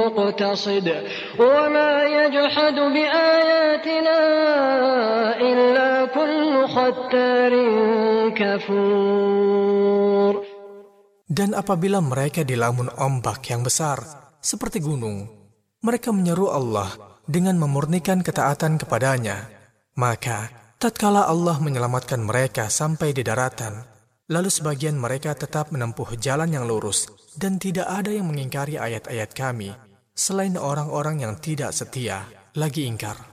مقتصد وما يجحد بآياتنا إلا كل ختار كفور. Dan apabila mereka dilamun ombak yang besar seperti gunung, mereka menyeru Allah dengan memurnikan ketaatan kepadanya. Maka tatkala Allah menyelamatkan mereka sampai di daratan, lalu sebagian mereka tetap menempuh jalan yang lurus dan tidak ada yang mengingkari ayat-ayat kami selain orang-orang yang tidak setia lagi ingkar.